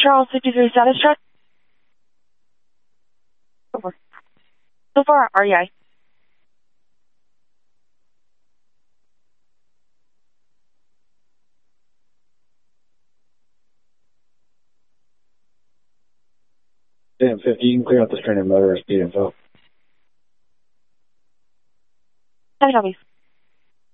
Charles 53 status check. Over. So far, REI. Damn, 50, you can clear out the stranded motorist speed info. Ten copies.